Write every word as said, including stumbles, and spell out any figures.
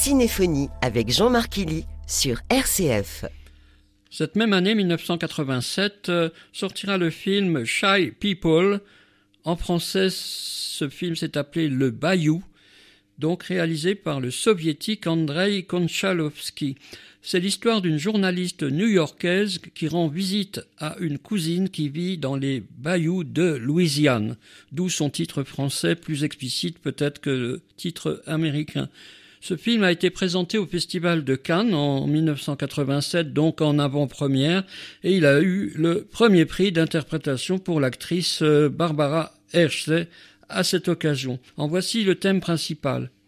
Cinéphonie avec Jean-Marc Illy sur R C F. Cette même année, mille neuf cent quatre-vingt-sept, euh, sortira le film Shy People. En français, ce film s'est appelé Le Bayou, donc réalisé par le soviétique Andrei Konchalovsky. C'est l'histoire d'une journaliste new-yorkaise qui rend visite à une cousine qui vit dans les bayous de Louisiane, d'où son titre français plus explicite peut-être que le titre américain. Ce film a été présenté au Festival de Cannes en mille neuf cent quatre-vingt-sept, donc en avant-première, et il a eu le premier prix d'interprétation pour l'actrice Barbara Hershey à cette occasion. En voici le thème principal.